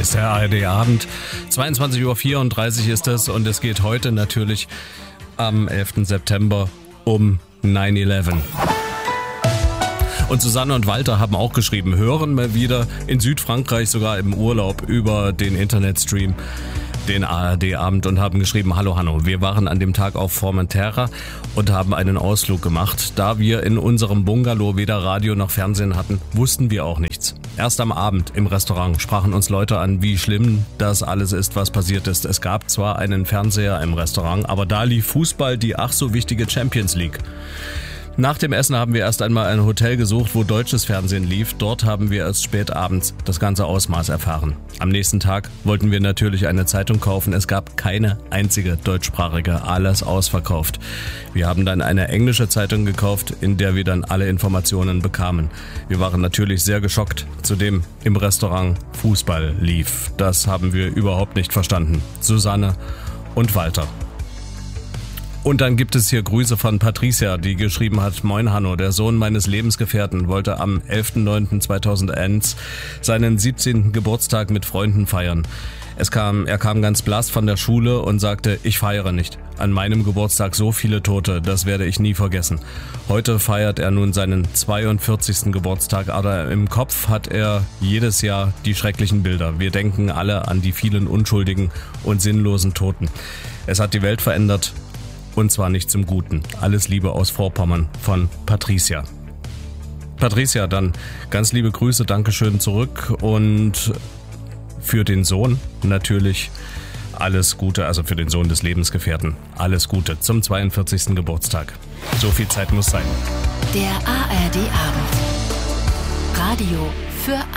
ist der ARD-Abend. 22:34 Uhr ist es und es geht heute natürlich am 11. September um 9/11. Und Susanne und Walter haben auch geschrieben, hören mal wieder in Südfrankreich, sogar im Urlaub, über den Internetstream, den ARD-Abend, und haben geschrieben, hallo Hanno, wir waren an dem Tag auf Formentera und haben einen Ausflug gemacht. Da wir in unserem Bungalow weder Radio noch Fernsehen hatten, wussten wir auch nichts. Erst am Abend im Restaurant sprachen uns Leute an, wie schlimm das alles ist, was passiert ist. Es gab zwar einen Fernseher im Restaurant, aber da lief Fußball, die ach so wichtige Champions League. Nach dem Essen haben wir erst einmal ein Hotel gesucht, wo deutsches Fernsehen lief. Dort haben wir erst spät abends das ganze Ausmaß erfahren. Am nächsten Tag wollten wir natürlich eine Zeitung kaufen. Es gab keine einzige deutschsprachige, alles ausverkauft. Wir haben dann eine englische Zeitung gekauft, in der wir dann alle Informationen bekamen. Wir waren natürlich sehr geschockt, zudem im Restaurant Fußball lief. Das haben wir überhaupt nicht verstanden. Susanne und Walter. Und dann gibt es hier Grüße von Patricia, die geschrieben hat, Moin Hanno, der Sohn meines Lebensgefährten wollte am 11.09.2001 seinen 17. Geburtstag mit Freunden feiern. Er kam ganz blass von der Schule und sagte, ich feiere nicht. An meinem Geburtstag so viele Tote, das werde ich nie vergessen. Heute feiert er nun seinen 42. Geburtstag, aber im Kopf hat er jedes Jahr die schrecklichen Bilder. Wir denken alle an die vielen unschuldigen und sinnlosen Toten. Es hat die Welt verändert. Und zwar nicht zum Guten. Alles Liebe aus Vorpommern von Patricia. Patricia, dann ganz liebe Grüße, Dankeschön zurück und für den Sohn natürlich alles Gute, also für den Sohn des Lebensgefährten, alles Gute zum 42. Geburtstag. So viel Zeit muss sein. Der ARD-Abend. Radio für